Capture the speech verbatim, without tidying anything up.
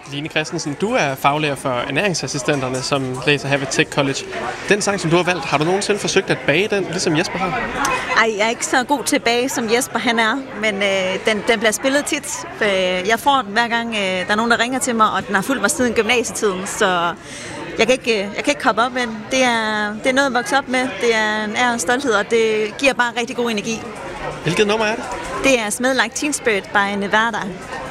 Line Christensen, du er faglærer for ernæringsassistenterne, som læser her ved Tech College. Den sang, som du har valgt, har du nogensinde forsøgt at bage den, ligesom Jesper har? Ej, jeg er ikke så god til at bage, som Jesper han er, men øh, den, den bliver spillet tit. Jeg får den hver gang, øh, der er nogen, der ringer til mig, og den har fulgt mig siden gymnasietiden, så jeg kan ikke, jeg kan ikke komme op med den. Det er, det er noget at vokse op med, det er en ære og stolthed, og det giver bare rigtig god energi. Hvilket nummer er det? Det er Smell Like Teen Spirit by Nevada.